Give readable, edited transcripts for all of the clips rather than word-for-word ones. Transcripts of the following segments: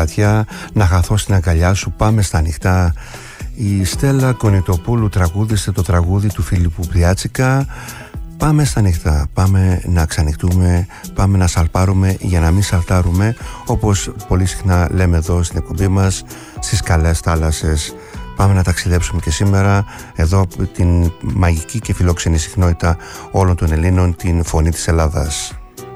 ματιά, να χαθώ στην αγκαλιά σου, πάμε στα ανοιχτά. Η Στέλλα Κονιτοπούλου τραγούδισε το τραγούδι του Φίλιππου Πλιάτσικα. Πάμε στα ανοιχτά, πάμε να ξανοιχτούμε, πάμε να σαλπάρουμε για να μην σαλτάρουμε, όπως πολύ συχνά λέμε εδώ στην εκπομπή μας, στις καλές θάλασσες. Πάμε να ταξιδέψουμε και σήμερα εδώ από την μαγική και φιλόξενη συχνότητα όλων των Ελλήνων, την φωνή της Ελλάδας.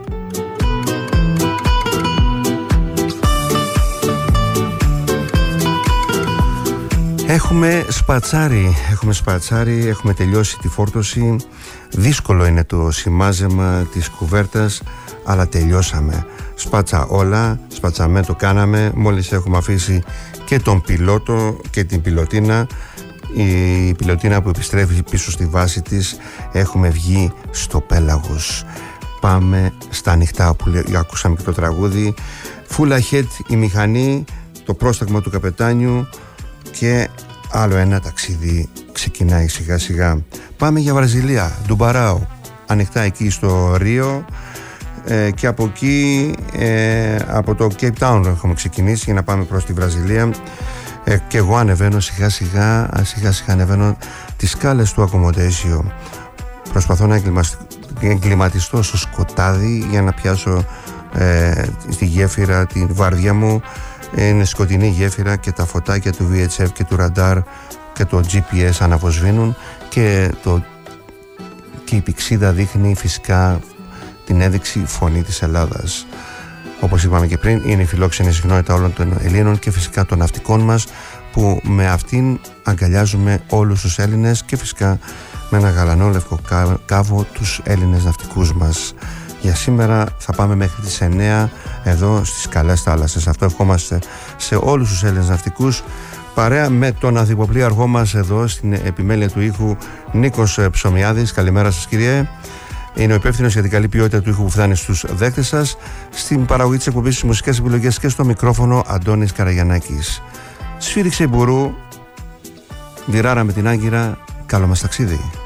Έχουμε σπατσάρι, έχουμε τελειώσει τη φόρτωση. Δύσκολο είναι το σημάζεμα της κουβέρτας, αλλά τελειώσαμε. Σπάτσα όλα, σπατσαμέ το κάναμε. Μόλις έχουμε αφήσει και τον πιλότο και την πιλωτίνα, η πιλωτίνα που επιστρέφει πίσω στη βάση της, έχουμε βγει στο πέλαγος. Πάμε στα ανοιχτά που ακούσαμε και το τραγούδι. Full ahead η μηχανή, το πρόσταγμα του καπετάνιου και άλλο ένα ταξίδι ξεκινάει σιγά σιγά. Πάμε για Βραζιλία, Ντουμπαράου, ανοιχτά εκεί στο Ρίο, και από εκεί, από το Cape Town έχουμε ξεκινήσει για να πάμε προς τη Βραζιλία, και εγώ ανεβαίνω σιγά σιγά ανεβαίνω τις σκάλες του Ακομοντέσιο. Προσπαθώ να εγκληματιστώ στο σκοτάδι για να πιάσω στη γέφυρα την βάρδια μου. Είναι σκοτεινή γέφυρα και τα φωτάκια του VHF και του ραντάρ και το GPS αναβοσβήνουν και η πηξίδα δείχνει φυσικά την έδειξη φωνή της Ελλάδας. Όπως είπαμε και πριν, είναι η φιλόξενη συχνότητα όλων των Ελλήνων και φυσικά των ναυτικών μας, που με αυτήν αγκαλιάζουμε όλους τους Έλληνες και φυσικά με ένα γαλανό λευκό κάβο τους Έλληνες ναυτικούς μας. Για σήμερα θα πάμε μέχρι τις 9 εδώ στις καλές θάλασσες. Αυτό ευχόμαστε σε όλους τους Έλληνες ναυτικούς, παρέα με τον ανθυποπλοίαρχό μας εδώ στην επιμέλεια του ήχου, Νίκος Ψωμιάδης. Καλημέρα σας, κύριε. Είναι ο υπεύθυνος για την καλή ποιότητα του ήχου που φτάνει στους δέκτες σας. Στην παραγωγή της εκπομπής, στις μουσικές επιλογές και στο μικρόφωνο, Αντώνης Καραγιαννάκης. Σφύριξε η Μπουρού, διράραμε την Άγκυρα. Καλό μας ταξίδι.